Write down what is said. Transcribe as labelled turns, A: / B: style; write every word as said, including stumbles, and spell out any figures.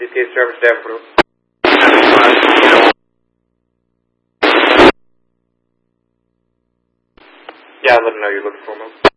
A: G T A service to Avenue. Yeah, let him know you're looking for him.